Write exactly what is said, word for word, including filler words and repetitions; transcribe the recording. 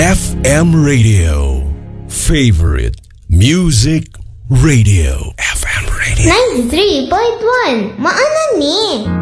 F M Radio. Favorite Music Radio. F M Radio. ninety-three point one. Maanan ni.